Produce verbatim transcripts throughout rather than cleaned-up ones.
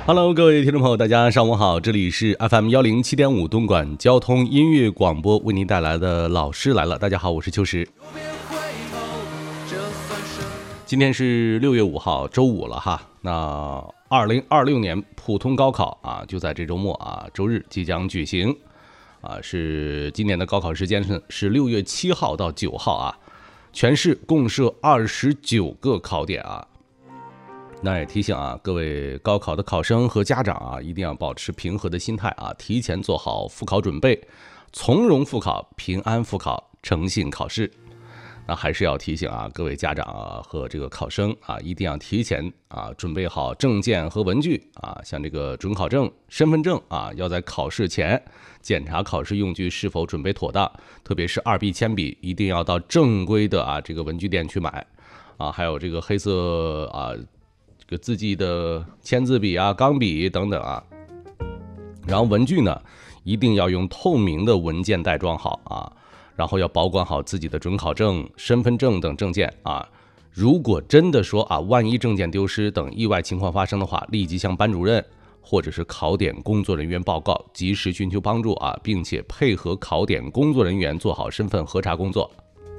Hello， 各位听众朋友，大家上午好，这里是 F M 一零七点五东莞交通音乐广播，为您带来的老师来了。大家好，我是秋实。今天是六月五号，周五了哈。那二零二六年普通高考啊，就在这周末啊，周日即将举行啊。是今年的高考时间是是六月七号到九号啊，全市共设二十九个考点啊。那也提醒啊，各位高考的考生和家长啊，一定要保持平和的心态啊，提前做好复考准备，从容复考，平安复考，诚信考试。那还是要提醒啊，各位家长啊和这个考生啊，一定要提前啊准备好证件和文具啊，像这个准考证、身份证啊，要在考试前检查考试用具是否准备妥当，特别是二 B 铅笔，一定要到正规的啊这个文具店去买啊，还有这个黑色啊。这个字迹的签字笔啊、钢笔等等啊，然后文具呢，一定要用透明的文件袋装好啊，然后要保管好自己的准考证、身份证等证件啊。如果真的说啊，万一证件丢失等意外情况发生的话，立即向班主任或者是考点工作人员报告，及时寻求帮助啊，并且配合考点工作人员做好身份核查工作。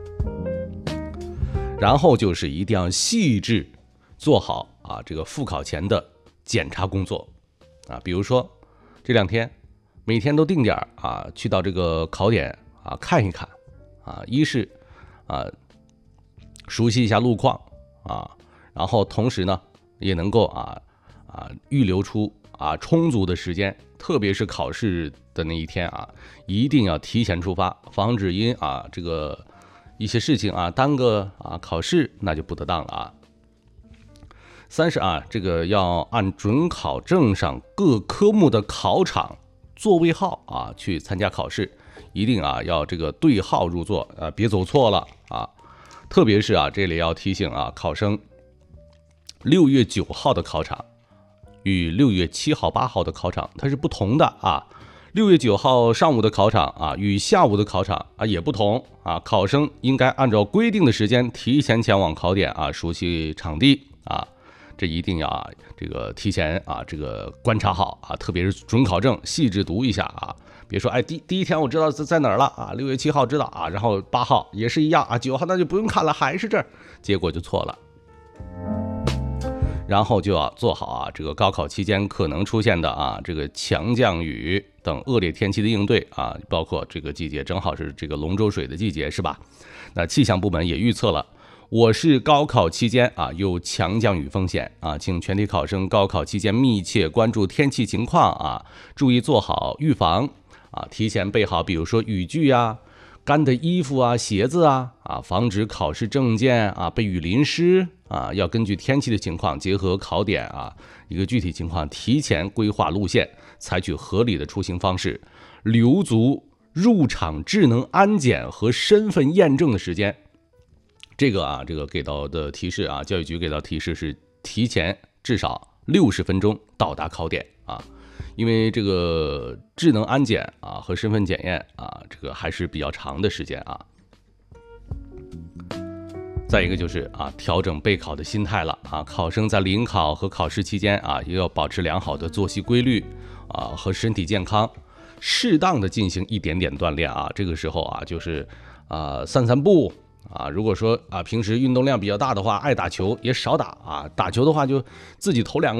然后就是一定要细致做好啊，这个复考前的检查工作啊，比如说这两天每天都定点啊，去到这个考点啊看一看啊，一是啊熟悉一下路况啊，然后同时呢也能够啊啊预留出啊充足的时间，特别是考试的那一天啊，一定要提前出发，防止因啊这个一些事情啊耽搁啊考试，那就不得当了啊。三是啊，这个要按准考证上各科目的考场座位号啊去参加考试，一定啊要这个对号入座啊，别走错了啊。特别是啊，这里要提醒啊考生，六月九号的考场与六月七号、八号的考场它是不同的啊。六月九号上午的考场啊，与下午的考场啊也不同啊。考生应该按照规定的时间提前前往考点啊，熟悉场地啊。这一定要啊，这个提前啊，这个观察好啊，特别是准考证细致读一下啊，别说哎第第一天我知道在在哪儿了啊，六月七号知道啊，然后八号也是一样啊，九号那就不用看了，还是这儿，结果就错了。然后就要做好啊，这个高考期间可能出现的啊，这个强降雨等恶劣天气的应对啊，包括这个季节正好是这个龙舟水的季节，是吧？那气象部门也预测了。我市高考期间啊有强降雨风险啊，请全体考生高考期间密切关注天气情况啊，注意做好预防啊，提前备好，比如说雨具啊、干的衣服啊、鞋子啊啊，防止考试证件啊被雨淋湿啊。要根据天气的情况，结合考点啊一个具体情况，提前规划路线，采取合理的出行方式，留足入场智能安检和身份验证的时间。这个啊，这个给到的提示啊，教育局给到提示是提前至少六十分钟到达考点啊，因为这个智能安检啊和身份检验啊，这个还是比较长的时间啊。再一个就是啊，调整备考的心态了啊，考生在临考和考试期间啊，也要保持良好的作息规律啊和身体健康，适当的进行一点点锻炼啊，这个时候啊，就是啊散散步。啊，如果说啊平时运动量比较大的话，爱打球也少打啊，打球的话就自己投两个